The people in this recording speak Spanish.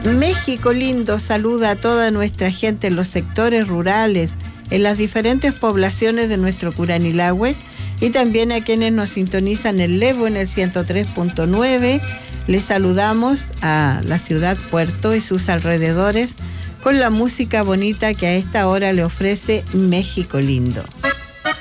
México lindo saluda a toda nuestra gente en los sectores rurales, en las diferentes poblaciones de nuestro Curanilahue y también a quienes nos sintonizan en Levo en el 103.9. Les saludamos a la ciudad Puerto y sus alrededores con la música bonita que a esta hora le ofrece México lindo.